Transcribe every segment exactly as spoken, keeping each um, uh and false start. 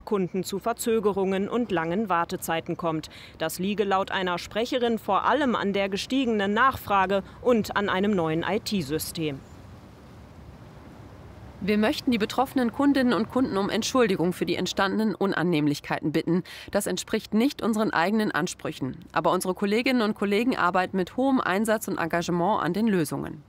Kunden zu Verzögerungen und langen Wartezeiten kommt. Das liege laut einer Sprecherin vor allem an der gestiegenen Nachfrage und an einem neuen I T-System. Wir möchten die betroffenen Kundinnen und Kunden um Entschuldigung für die entstandenen Unannehmlichkeiten bitten. Das entspricht nicht unseren eigenen Ansprüchen. Aber unsere Kolleginnen und Kollegen arbeiten mit hohem Einsatz und Engagement an den Lösungen.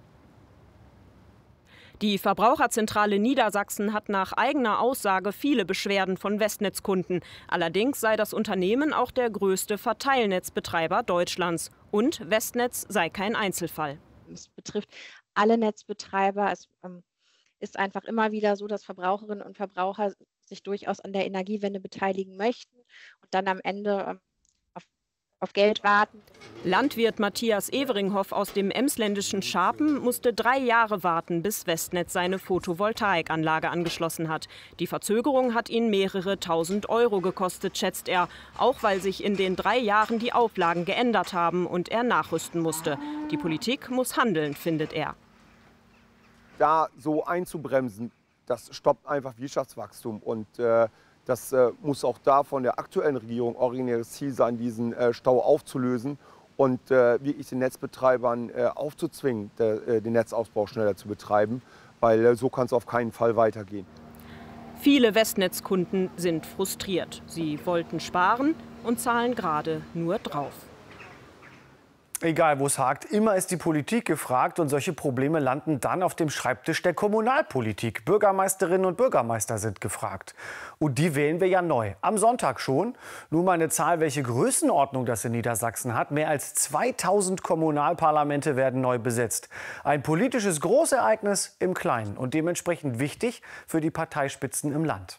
Die Verbraucherzentrale Niedersachsen hat nach eigener Aussage viele Beschwerden von Westnetzkunden. Allerdings sei das Unternehmen auch der größte Verteilnetzbetreiber Deutschlands. Und Westnetz sei kein Einzelfall. Es betrifft alle Netzbetreiber. Es ähm ist einfach immer wieder so, dass Verbraucherinnen und Verbraucher sich durchaus an der Energiewende beteiligen möchten und dann am Ende auf, auf Geld warten. Landwirt Matthias Everinghoff aus dem emsländischen Scharpen musste drei Jahre warten, bis Westnetz seine Photovoltaikanlage angeschlossen hat. Die Verzögerung hat ihn mehrere tausend Euro gekostet, schätzt er. Auch weil sich in den drei Jahren die Auflagen geändert haben und er nachrüsten musste. Die Politik muss handeln, findet er. Da so einzubremsen, das stoppt einfach Wirtschaftswachstum. Und äh, das äh, muss auch da von der aktuellen Regierung originäres Ziel sein, diesen äh, Stau aufzulösen und äh, wirklich den Netzbetreibern äh, aufzuzwingen, der, äh, den Netzausbau schneller zu betreiben, weil äh, so kann es auf keinen Fall weitergehen. Viele Westnetzkunden sind frustriert. Sie wollten sparen und zahlen gerade nur drauf. Egal, wo es hakt, immer ist die Politik gefragt und solche Probleme landen dann auf dem Schreibtisch der Kommunalpolitik. Bürgermeisterinnen und Bürgermeister sind gefragt. Und die wählen wir ja neu. Am Sonntag schon. Nur mal eine Zahl, welche Größenordnung das in Niedersachsen hat. Mehr als zweitausend Kommunalparlamente werden neu besetzt. Ein politisches Großereignis im Kleinen und dementsprechend wichtig für die Parteispitzen im Land.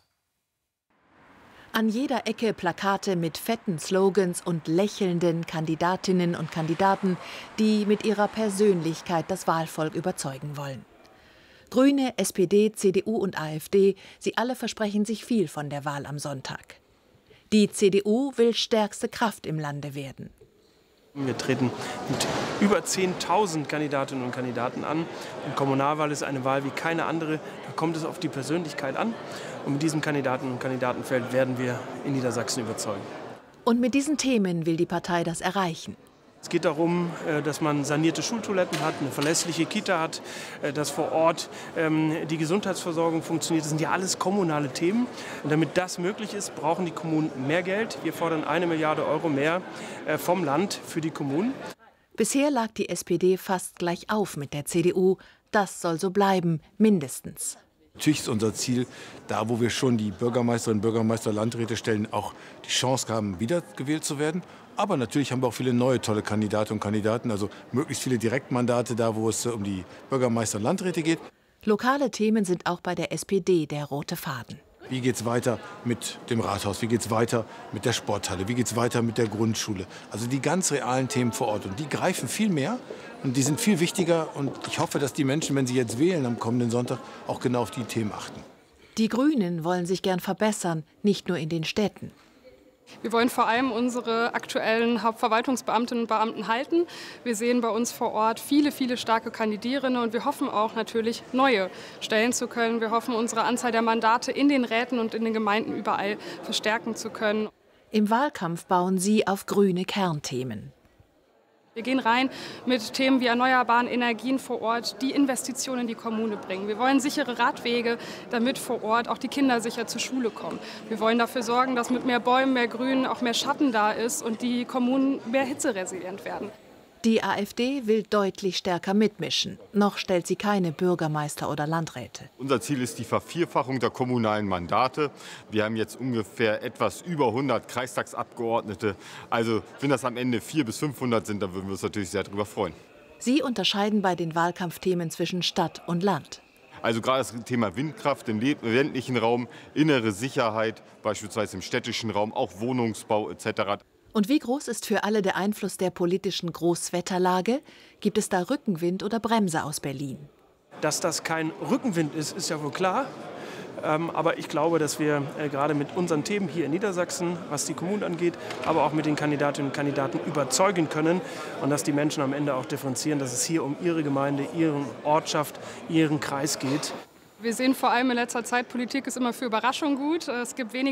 An jeder Ecke Plakate mit fetten Slogans und lächelnden Kandidatinnen und Kandidaten, die mit ihrer Persönlichkeit das Wahlvolk überzeugen wollen. Grüne, S P D, C D U und AfD, sie alle versprechen sich viel von der Wahl am Sonntag. Die C D U will stärkste Kraft im Lande werden. Wir treten mit über zehntausend Kandidatinnen und Kandidaten an. Die Kommunalwahl ist eine Wahl wie keine andere. Da kommt es auf die Persönlichkeit an. Und mit diesem Kandidaten- und Kandidatenfeld werden wir in Niedersachsen überzeugen. Und mit diesen Themen will die Partei das erreichen. Es geht darum, dass man sanierte Schultoiletten hat, eine verlässliche Kita hat, dass vor Ort die Gesundheitsversorgung funktioniert. Das sind ja alles kommunale Themen. Und damit das möglich ist, brauchen die Kommunen mehr Geld. Wir fordern eine Milliarde Euro mehr vom Land für die Kommunen. Bisher lag die S P D fast gleich auf mit der C D U. Das soll so bleiben, mindestens. Natürlich ist unser Ziel, da wo wir schon die Bürgermeisterinnen, Bürgermeister, Landräte stellen, auch die Chance haben, wiedergewählt zu werden. Aber natürlich haben wir auch viele neue tolle Kandidatinnen und Kandidaten, also möglichst viele Direktmandate da, wo es um die Bürgermeister und Landräte geht. Lokale Themen sind auch bei der S P D der rote Faden. Wie geht es weiter mit dem Rathaus? Wie geht es weiter mit der Sporthalle? Wie geht es weiter mit der Grundschule? Also die ganz realen Themen vor Ort. Und die greifen viel mehr und die sind viel wichtiger. Und ich hoffe, dass die Menschen, wenn sie jetzt wählen am kommenden Sonntag, auch genau auf die Themen achten. Die Grünen wollen sich gern verbessern, nicht nur in den Städten. Wir wollen vor allem unsere aktuellen Hauptverwaltungsbeamtinnen und Beamten halten. Wir sehen bei uns vor Ort viele, viele starke Kandidierende und wir hoffen auch natürlich neue stellen zu können. Wir hoffen, unsere Anzahl der Mandate in den Räten und in den Gemeinden überall verstärken zu können. Im Wahlkampf bauen sie auf grüne Kernthemen. Wir gehen rein mit Themen wie erneuerbaren Energien vor Ort, die Investitionen in die Kommune bringen. Wir wollen sichere Radwege, damit vor Ort auch die Kinder sicher zur Schule kommen. Wir wollen dafür sorgen, dass mit mehr Bäumen, mehr Grün auch mehr Schatten da ist und die Kommunen mehr hitzeresilient werden. Die AfD will deutlich stärker mitmischen. Noch stellt sie keine Bürgermeister oder Landräte. Unser Ziel ist die Vervierfachung der kommunalen Mandate. Wir haben jetzt ungefähr etwas über hundert Kreistagsabgeordnete. Also wenn das am Ende vierhundert bis fünfhundert sind, dann würden wir uns natürlich sehr darüber freuen. Sie unterscheiden bei den Wahlkampfthemen zwischen Stadt und Land. Also gerade das Thema Windkraft im ländlichen Raum, innere Sicherheit, beispielsweise im städtischen Raum, auch Wohnungsbau et cetera. Und wie groß ist für alle der Einfluss der politischen Großwetterlage? Gibt es da Rückenwind oder Bremse aus Berlin? Dass das kein Rückenwind ist, ist ja wohl klar. Ähm, aber ich glaube, dass wir äh, gerade mit unseren Themen hier in Niedersachsen, was die Kommunen angeht, aber auch mit den Kandidatinnen und Kandidaten überzeugen können. Und dass die Menschen am Ende auch differenzieren, dass es hier um ihre Gemeinde, ihre Ortschaft, ihren Kreis geht. Wir sehen vor allem in letzter Zeit, Politik ist immer für Überraschung gut. Es gibt wenig